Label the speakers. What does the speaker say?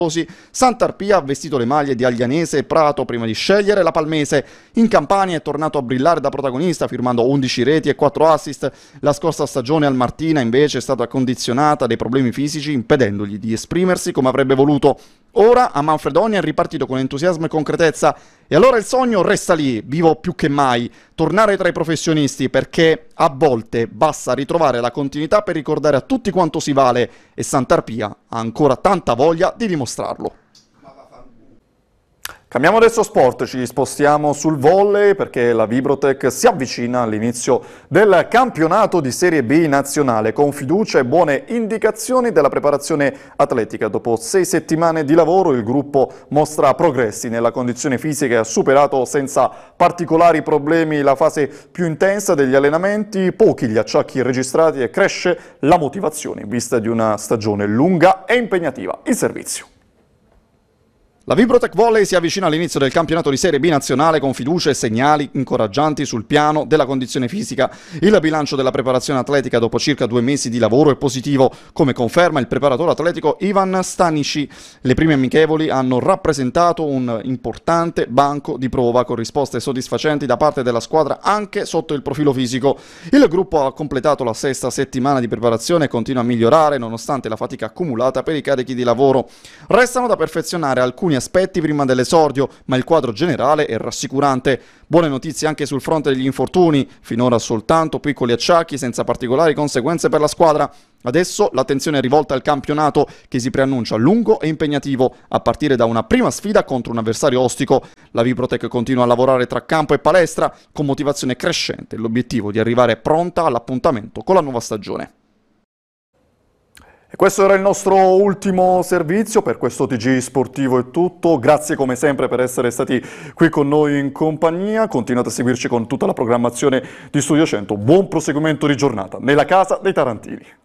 Speaker 1: Sant'Arpia ha vestito le maglie di Aglianese e Prato prima di scegliere la Palmese. In Campania è tornato a brillare da protagonista firmando 11 reti e 4 assist. La scorsa stagione al Martina invece è stata condizionata dai problemi fisici impedendogli di esprimersi come avrebbe voluto. Ora a Manfredonia è ripartito con entusiasmo e concretezza e allora il sogno resta lì, vivo più che mai, tornare tra i professionisti perché a volte basta ritrovare la continuità per ricordare a tutti quanto si vale e Sant'Arpia ha ancora tanta voglia di dimostrarlo.
Speaker 2: Cambiamo adesso sport, ci spostiamo sul volley perché la Vibrotech si avvicina all'inizio del campionato di Serie B nazionale con fiducia e buone indicazioni della preparazione atletica. Dopo 6 settimane di lavoro il gruppo mostra progressi nella condizione fisica e ha superato senza particolari problemi la fase più intensa degli allenamenti, pochi gli acciacchi registrati e cresce la motivazione in vista di una stagione lunga e impegnativa in servizio.
Speaker 1: La Vibrotech Volley si avvicina all'inizio del campionato di Serie B nazionale con fiducia e segnali incoraggianti sul piano della condizione fisica. Il bilancio della preparazione atletica dopo circa 2 mesi di lavoro è positivo, come conferma il preparatore atletico Ivan Stanici. Le prime amichevoli hanno rappresentato un importante banco di prova con risposte soddisfacenti da parte della squadra anche sotto il profilo fisico. Il gruppo ha completato la 6ª settimana di preparazione e continua a migliorare nonostante la fatica accumulata per i carichi di lavoro. Restano da perfezionare alcuni aspetti prima dell'esordio, ma il quadro generale è rassicurante. Buone notizie anche sul fronte degli infortuni, finora soltanto piccoli acciacchi senza particolari conseguenze per la squadra. Adesso l'attenzione è rivolta al campionato che si preannuncia lungo e impegnativo, a partire da una prima sfida contro un avversario ostico. La Vibrotech continua a lavorare tra campo e palestra con motivazione crescente e l'obiettivo di arrivare pronta all'appuntamento con la nuova stagione.
Speaker 2: E questo era il nostro ultimo servizio, per questo TG Sportivo è tutto, grazie come sempre per essere stati qui con noi in compagnia, continuate a seguirci con tutta la programmazione di Studio 100, buon proseguimento di giornata nella casa dei Tarantini.